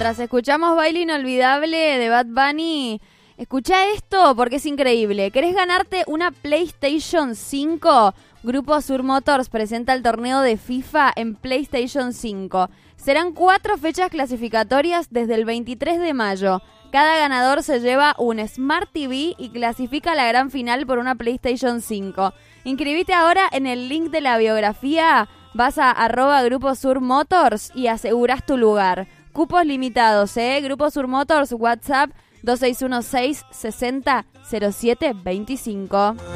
mientras escuchamos Baile Inolvidable de Bad Bunny, escuchá esto porque es increíble. ¿Querés ganarte una PlayStation 5? Grupo Sur Motors presenta el torneo de FIFA en PlayStation 5. Serán 4 fechas clasificatorias desde el 23 de mayo. Cada ganador se lleva un Smart TV y clasifica a la gran final por una PlayStation 5. Inscribite ahora en el link de la biografía. Vas a @Grupo Sur Motors y asegurás tu lugar. Cupos limitados, Grupo Sur Motors, WhatsApp 2616 60 07 25.